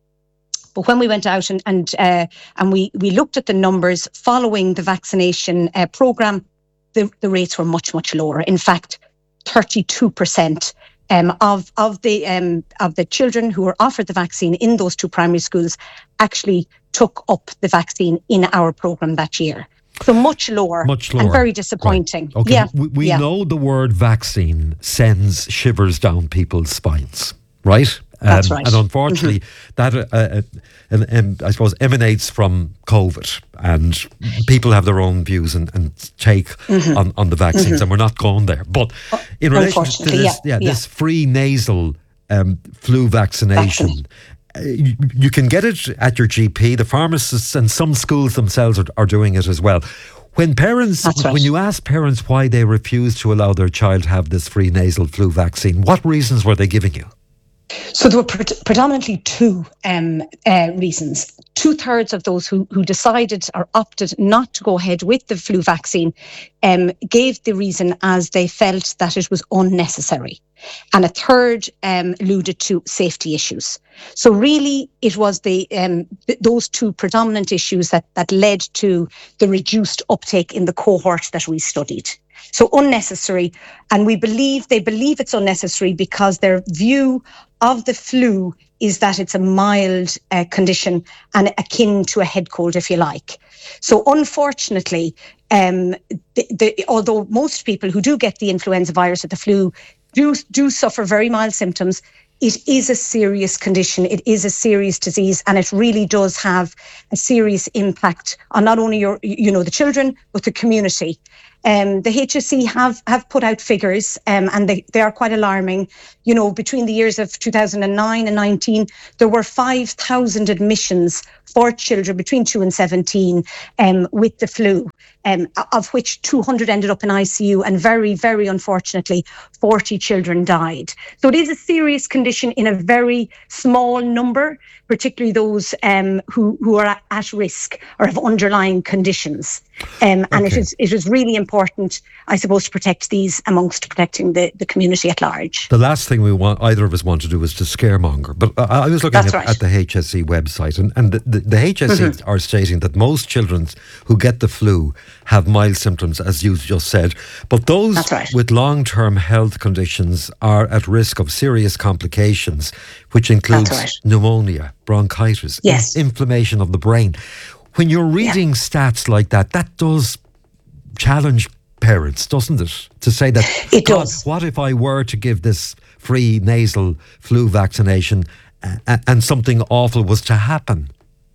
But when we went out and and uh, and we we looked at the numbers following the vaccination uh, programme, the, the rates were much, much lower. In fact, thirty-two percent Um, of of the um, of the children who were offered the vaccine in those two primary schools actually took up the vaccine in our programme that year. So much lower, much lower, and very disappointing. Right. Okay. Yeah, we, we yeah. know the word vaccine sends shivers down people's spines, right? That's um, right. And unfortunately, mm-hmm. that uh, uh, and, and I suppose emanates from COVID, and people have their own views and, and take mm-hmm. on, on the vaccines, mm-hmm. and we're not going there. But in relation to this, yeah, yeah, yeah. this free nasal um, flu vaccination. Vaccine. Uh, you, you can get it at your G P. The pharmacists and some schools themselves are, are doing it as well. When parents, right. when you ask parents why they refuse to allow their child to have this free nasal flu vaccine, what reasons were they giving you? So there were pre- predominantly two um, uh, reasons. Two thirds of those who, who decided or opted not to go ahead with the flu vaccine um, gave the reason as they felt that it was unnecessary. And a third um, alluded to safety issues. So really it was the um, th- those two predominant issues that, that led to the reduced uptake in the cohort that we studied. So unnecessary, and we believe they believe it's unnecessary because their view of the flu is that it's a mild uh, condition and akin to a head cold, if you like. So unfortunately, um, the, the, although most people who do get the influenza virus or the flu do do suffer very mild symptoms, it is a serious condition. It is a serious disease, and it really does have a serious impact on not only your, you know, the children, but the community. Um, the H S C have, have put out figures um, and they, they are quite alarming. You know, between the years of two thousand nine and nineteen, there were five thousand admissions for children between two and seventeen um, with the flu, um, of which two hundred ended up in I C U, and very, very unfortunately, forty children died. So it is a serious condition in a very small number, particularly those um, who, who are at risk or have underlying conditions. Um, and Okay. it is it is really important, I suppose, to protect these amongst protecting the, the community at large. The last thing we want, either of us want to do, is to scaremonger. But uh, I was looking That's at, right. at the H S C website, and, and the, the, the H S C Mhm. are stating that most children who get the flu have mild symptoms, as you just said. But those That's right. with long-term health conditions are at risk of serious complications, which includes right. pneumonia, bronchitis, Yes. in- inflammation of the brain. When you're reading stats like that, that does challenge parents, doesn't it? To say that, It God, does. what if I were to give this free nasal flu vaccination uh, and something awful was to happen?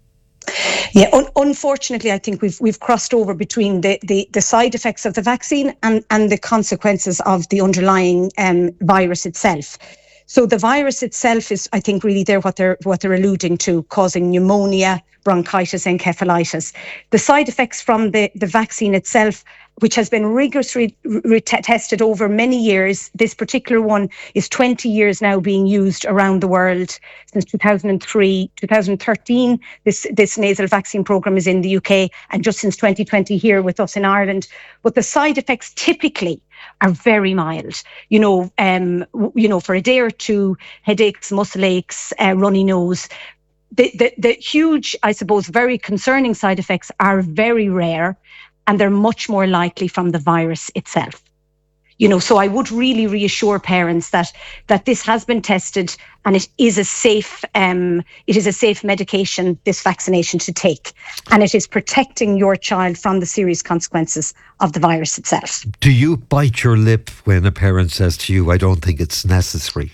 Yeah, un- unfortunately, I think we've we've crossed over between the, the, the side effects of the vaccine and, and the consequences of the underlying um, virus itself. So the virus itself is, I think, really there what they're what they're alluding to, causing pneumonia, bronchitis, encephalitis. The side effects from the, the vaccine itself, which has been rigorously re- tested over many years. This particular one is twenty years now being used around the world since two thousand three, two thousand thirteen. This, this nasal vaccine programme is in the U K, and just since twenty twenty here with us in Ireland. But the side effects typically are very mild. You know, um, w- you know, for a day or two, headaches, muscle aches, uh, runny nose. The, the, the huge, I suppose, very concerning side effects are very rare, and they're much more likely from the virus itself. You know, so I would really reassure parents that that this has been tested and it is a safe um, it is a safe medication, this vaccination, to take, and it is protecting your child from the serious consequences of the virus itself. Do you bite your lip when a parent says to you, "I don't think it's necessary"?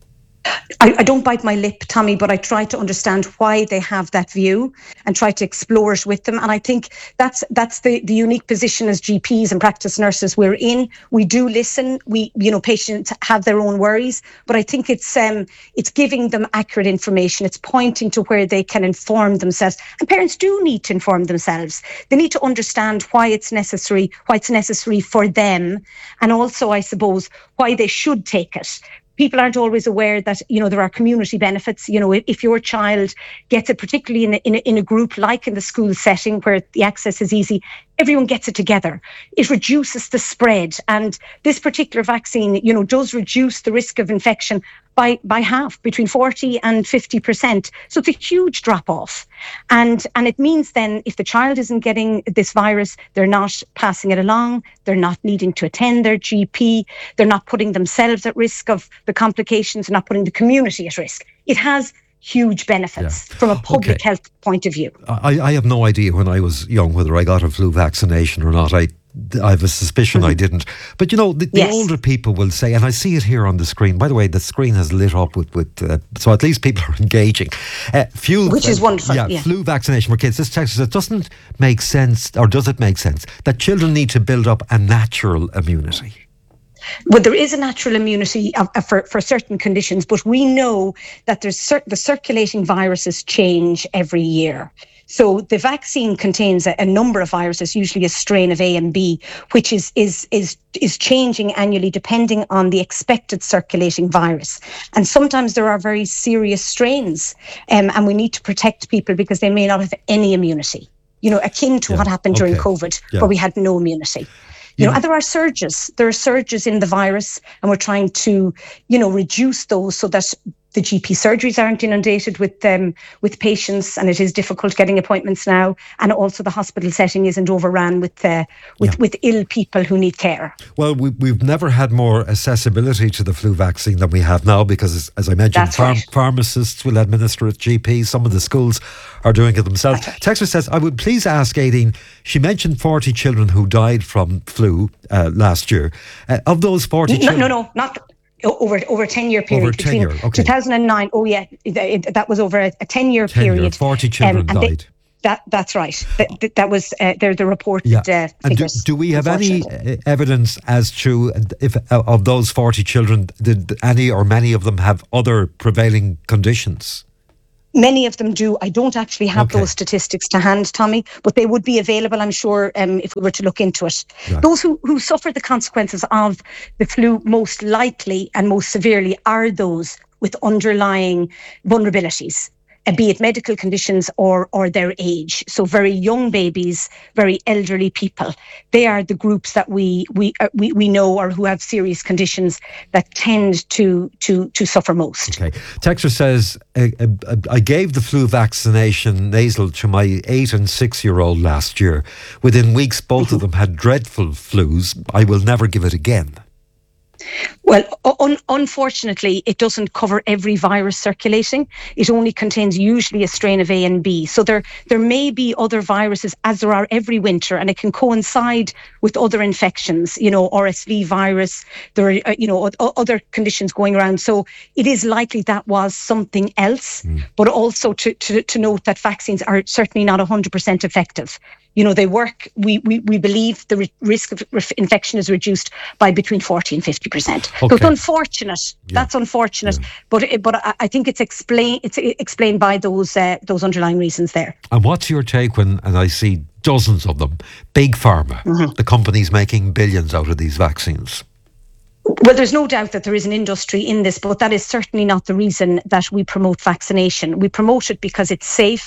I, I don't bite my lip, Tommy, but I try to understand why they have that view and try to explore it with them. And I think that's that's the, the unique position as G Ps and practice nurses we're in. We do listen. We, you know, patients have their own worries, but I think it's um it's giving them accurate information. It's pointing to where they can inform themselves. And parents do need to inform themselves. They need to understand why it's necessary, why it's necessary for them, and also, I suppose, why they should take it. People aren't always aware that, you know, there are community benefits. You know, if, if your child gets it, particularly in a, in, a, in a group like in the school setting where the access is easy, everyone gets it together. It reduces the spread. And this particular vaccine, you know, does reduce the risk of infection by, by half, between forty and fifty percent. So it's a huge drop off. And, and it means then if the child isn't getting this virus, they're not passing it along, they're not needing to attend their G P, they're not putting themselves at risk of the complications, they're not putting the community at risk. It has huge benefits yeah. from a public okay. health point of view. I, I have no idea when I was young whether I got a flu vaccination or not. I I have a suspicion mm-hmm. I didn't. But, you know, the, the yes. older people will say, and I see it here on the screen. By the way, the screen has lit up with, with uh, so at least people are engaging. Uh, flu, Which is wonderful. Yeah, yeah, flu vaccination for kids. This text says it doesn't make sense, or does it make sense, that children need to build up a natural immunity? Well, there is a natural immunity of, uh, for, for certain conditions, but we know that there's cir- the circulating viruses change every year. So the vaccine contains a, a number of viruses, usually a strain of A and B, which is is is is changing annually depending on the expected circulating virus. And sometimes there are very serious strains, um, and we need to protect people because they may not have any immunity. You know, akin to yeah. what happened during okay. COVID, yeah. where we had no immunity. You know, and there are surges. There are surges in the virus, and we're trying to, you know, reduce those so that the G P surgeries aren't inundated with um, with patients, and it is difficult getting appointments now. And also, the hospital setting isn't overrun with uh, with, yeah. with ill people who need care. Well, we, we've never had more accessibility to the flu vaccine than we have now, because, as, as I mentioned, phar- right. pharmacists will administer it, G Ps. Some of the schools are doing it themselves. Right. Texter says, I would please ask Aideen. She mentioned forty children who died from flu uh, last year. Uh, of those forty no, children, no, no, not. Over over a ten year period. Over ten year, okay. two thousand nine, oh yeah, it, it, that was over a, a ten year period. forty children um, died. They, that That's right. That, that was, uh, they're the reported yeah. uh, and figures. Do, do we have any uh, evidence as to if uh, of those forty children, did any or many of them have other prevailing conditions? Many of them do. I don't actually have okay. those statistics to hand, Tommy, but they would be available, I'm sure, um, if we were to look into it. Right. Those who, who suffer the consequences of the flu most likely and most severely are those with underlying vulnerabilities, uh, be it medical conditions or or their age. So very young babies, very elderly people. They are the groups that we we uh, we, we know, or who have serious conditions that tend to to to suffer most. Okay. Texter says, I, I, I gave the flu vaccination nasal to my eight and six year old last year. Within weeks, both mm-hmm. of them had dreadful flus. I will never give it again. Well, un- unfortunately, it doesn't cover every virus circulating. It only contains usually a strain of A and B. So there, there may be other viruses, as there are every winter, and it can coincide with other infections, you know, R S V virus, there are, uh, you know, other conditions going around. So it is likely that was something else, mm. but also to, to, to note that vaccines are certainly not one hundred percent effective. You know, they work, we, we, we believe the re- risk of re- infection is reduced by between forty and fifty percent. Okay. So it's unfortunate. Yeah. That's unfortunate. Yeah. But it, but I, I think it's explain it's explained by those uh, those underlying reasons there. And what's your take when, and I see dozens of them, big pharma, mm-hmm. the companies making billions out of these vaccines? Well, there's no doubt that there is an industry in this, but that is certainly not the reason that we promote vaccination. We promote it because it's safe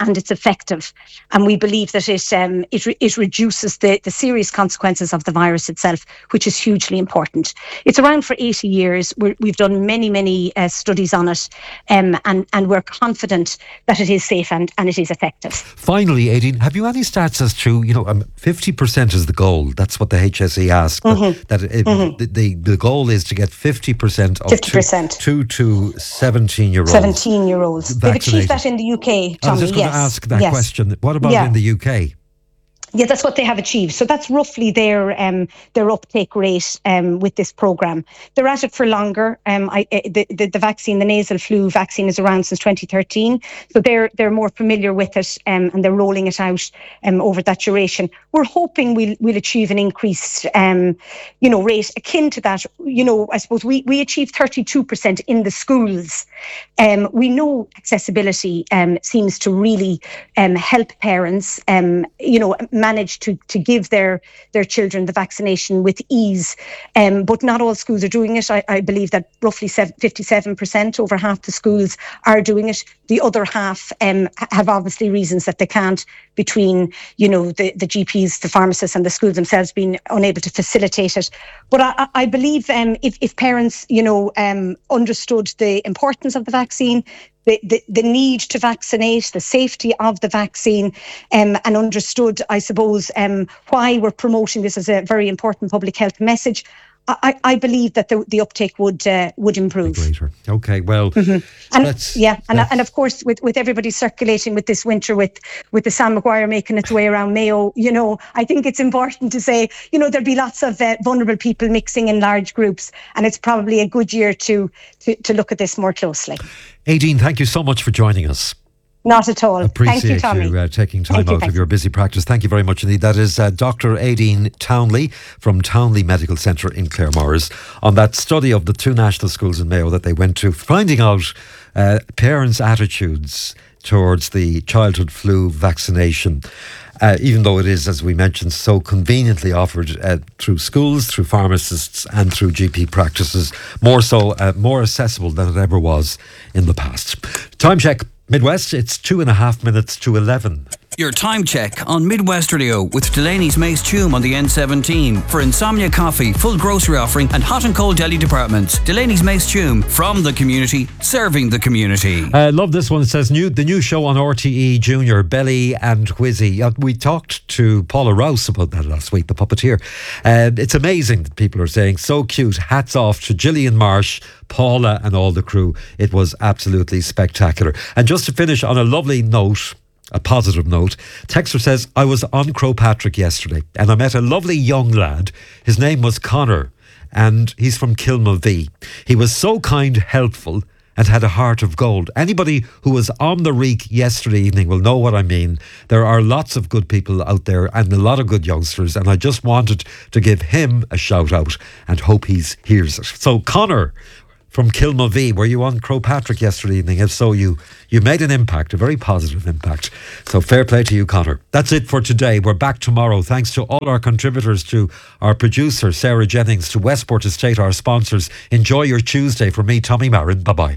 and it's effective. And we believe that it um, it, re- it reduces the, the serious consequences of the virus itself, which is hugely important. It's around for eighty years. We're, we've done many, many uh, studies on it, um, and, and we're confident that it is safe and, and it is effective. Finally, Aideen, have you any stats as to, you know, um, fifty percent is the goal. That's what the H S E asked. Mm-hmm. That it, mm-hmm. the, the the goal is to get fifty percent of fifty percent. Two, two to seventeen-year-olds. seventeen-year-olds. They've achieved that in the U K, Tommy. I was just going yes. to ask that yes. question. What about yeah. in the U K? Yeah, that's what they have achieved. So that's roughly their um, their uptake rate um, with this programme. They're at it for longer. Um, I, the, the the vaccine, the nasal flu vaccine, is around since twenty thirteen. So they're they're more familiar with it, um, and they're rolling it out um, over that duration. We're hoping we'll we'll achieve an increased, um, you know, rate akin to that. You know, I suppose we we achieved thirty-two percent in the schools. Um, we know accessibility um, seems to really um, help parents. Um, you know. manage to to give their their children the vaccination with ease. Um, but not all schools are doing it. I, I believe that roughly fifty-seven percent, over half the schools are doing it. The other half um, have obviously reasons that they can't, between, you know, the, the G Ps, the pharmacists and the schools themselves being unable to facilitate it. But I, I believe um, if, if parents, you know, um, understood the importance of the vaccine, The, the, the need to vaccinate, the safety of the vaccine, um, and understood, I suppose, um, why we're promoting this as a very important public health message, I, I believe that the, the uptake would uh, would improve. Greater. Okay, well, mm-hmm. and let's, yeah, and let's... and of course, with, with everybody circulating with this winter, with with the Sam Maguire making its way around Mayo, you know, I think it's important to say, you know, there'll be lots of uh, vulnerable people mixing in large groups, and it's probably a good year to to, to look at this more closely. Aideen, thank you so much for joining us. Not at all. Appreciate thank you, Tommy. you uh, taking time thank out you, of your busy practice. Thank you very much indeed. That is uh, Doctor Aideen Townley from Townley Medical Centre in Claremorris on that study of the two national schools in Mayo that they went to, finding out uh, parents' attitudes towards the childhood flu vaccination. Uh, even though it is, as we mentioned, so conveniently offered uh, through schools, through pharmacists and through G P practices, more so, uh, more accessible than it ever was in the past. Time check, Midwest, it's two and a half minutes to eleven. Your time check on Midwest Radio with Delaney's Mace Tume on the N seventeen for Insomnia Coffee, full grocery offering and hot and cold deli departments. Delaney's Mace Tume, from the community, serving the community. I uh, love this one. It says, new the new show on R T E Junior, Belly and Whizzy. Uh, we talked to Paula Rouse about that last week, the puppeteer. Uh, it's amazing that people are saying, so cute. Hats off to Gillian Marsh, Paula and all the crew. It was absolutely spectacular. And just to finish on a lovely note, a positive note, Texter says, I was on Croagh Patrick yesterday and I met a lovely young lad. His name was Connor and he's from Kilmavee. He was so kind, helpful and had a heart of gold. Anybody who was on the Reek yesterday evening will know what I mean. There are lots of good people out there and a lot of good youngsters, and I just wanted to give him a shout out and hope he hears it. So Connor from Kilmavee, were you on Croagh Patrick yesterday evening? If so, you you made an impact, a very positive impact. So fair play to you, Connor. That's it for today. We're back tomorrow. Thanks to all our contributors, to our producer, Sarah Jennings, to Westport Estate, our sponsors. Enjoy your Tuesday. For me, Tommy Marin. Bye-bye.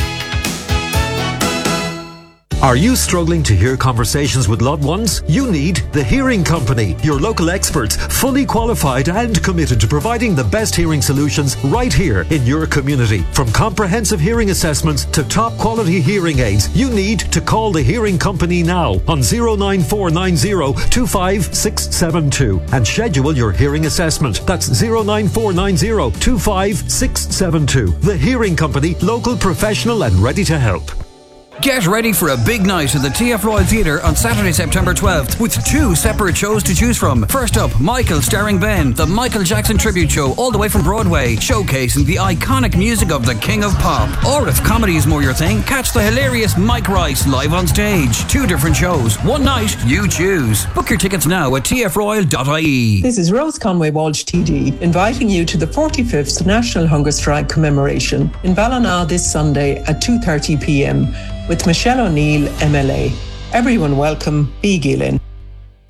Are you struggling to hear conversations with loved ones? You need The Hearing Company, your local experts, fully qualified and committed to providing the best hearing solutions right here in your community. From comprehensive hearing assessments to top quality hearing aids, you need to call The Hearing Company now on zero nine four nine zero two five six seven two and schedule your hearing assessment. That's zero nine four nine zero two five six seven two. The Hearing Company, local, professional and ready to help. Get ready for a big night at the T F Royal Theatre on Saturday, September twelfth, with two separate shows to choose from. First up, Michael starring Ben, the Michael Jackson tribute show all the way from Broadway, showcasing the iconic music of the King of Pop. Or if comedy is more your thing, catch the hilarious Mike Rice live on stage. Two different shows, one night, you choose. Book your tickets now at t f royal dot i e. This is Rose Conway Walsh T D, inviting you to the forty-fifth National Hunger Strike commemoration in Ballina this Sunday at two thirty p m with Michelle O'Neill, M L A. Everyone welcome, B. Gillen.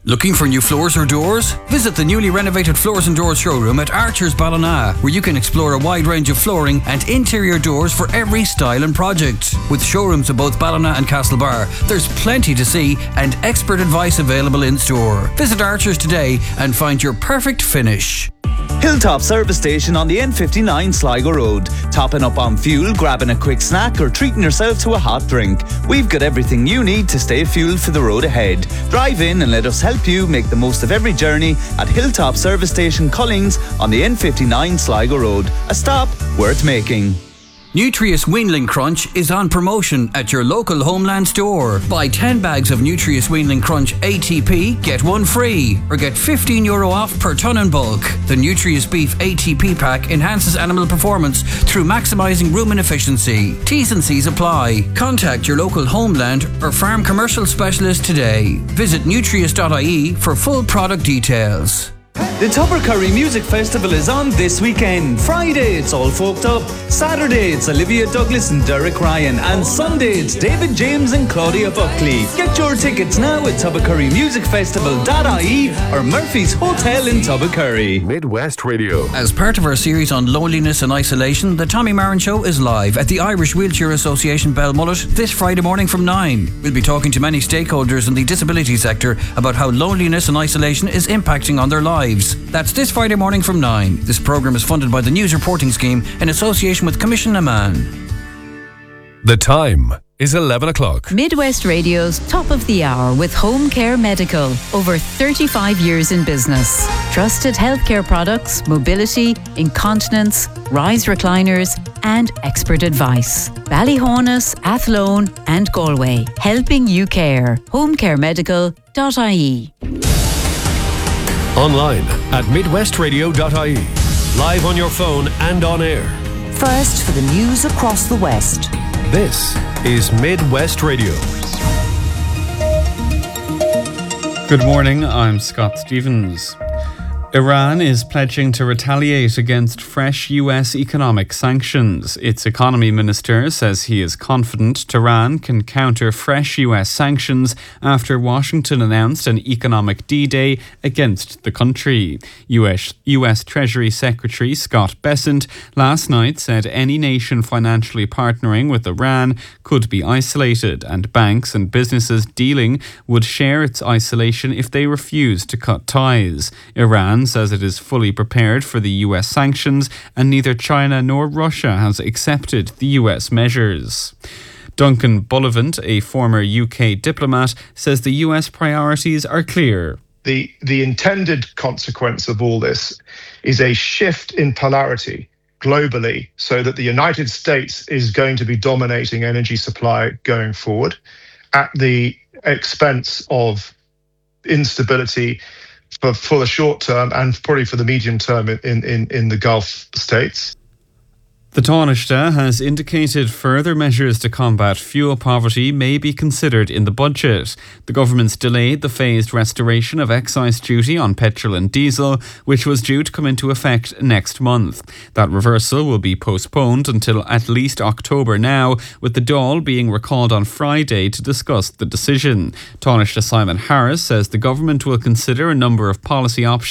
Looking for new floors or doors? Visit the newly renovated Floors and Doors showroom at Archer's Ballina, where you can explore a wide range of flooring and interior doors for every style and project. With showrooms of both Ballina and Castlebar, there's plenty to see and expert advice available in store. Visit Archer's today and find your perfect finish. Hilltop Service Station on the N fifty-nine Sligo Road. Topping up on fuel, grabbing a quick snack or treating yourself to a hot drink. We've got everything you need to stay fueled for the road ahead. Drive in and let us help you make the most of every journey at Hilltop Service Station Cullings on the N fifty-nine Sligo Road. A stop worth making. Nutrius Weanling Crunch is on promotion at your local Homeland store. Buy ten bags of Nutrius Weanling Crunch A T P, get one free, or get fifteen euro off per tonne in bulk. The Nutrius Beef A T P pack enhances animal performance through maximising rumen efficiency. T's and C's apply. Contact your local Homeland or farm commercial specialist today. Visit nutrius dot I E for full product details. The Tubbercurry Music Festival is on this weekend. Friday, it's All Folked Up. Saturday, it's Olivia Douglas and Derek Ryan. And Sunday, it's David James and Claudia Buckley. Get your tickets now at tubbercurry music festival dot I E or Murphy's Hotel in Tubbercurry. Midwest Radio. As part of our series on loneliness and isolation, the Tommy Marin Show is live at the Irish Wheelchair Association Belmullet this Friday morning from nine. We'll be talking to many stakeholders in the disability sector about how loneliness and isolation is impacting on their lives. That's this Friday morning from nine. This programme is funded by the News Reporting Scheme in association with Commission Amman. The time is eleven o'clock. Midwest Radio's Top of the Hour with Home Care Medical. Over thirty-five years in business. Trusted healthcare products, mobility, incontinence, rise recliners and expert advice. Ballyhonus, Athlone and Galway. Helping you care. home care medical dot I E. Online at midwest radio dot I E. Live on your phone and on air. First for the news across the West. This is Midwest Radio. Good morning, I'm Scott Stevens. Iran is pledging to retaliate against fresh U S economic sanctions. Its economy minister says he is confident Tehran can counter fresh U S sanctions after Washington announced an economic D-Day against the country. U S, U S Treasury Secretary Scott Bessent last night said any nation financially partnering with Iran could be isolated, and banks and businesses dealing would share its isolation if they refuse to cut ties. Iran says it is fully prepared for the U S sanctions, and neither China nor Russia has accepted the U S measures. Duncan Bullivant, a former U K diplomat, says the U S priorities are clear. The, the intended consequence of all this is a shift in polarity globally, so that the United States is going to be dominating energy supply going forward at the expense of instability for, for the short term and probably for the medium term in, in, in the Gulf states. The Taoiseach has indicated further measures to combat fuel poverty may be considered in the budget. The government's delayed the phased restoration of excise duty on petrol and diesel, which was due to come into effect next month. That reversal will be postponed until at least October now, with the Dáil being recalled on Friday to discuss the decision. Taoiseach Simon Harris says the government will consider a number of policy options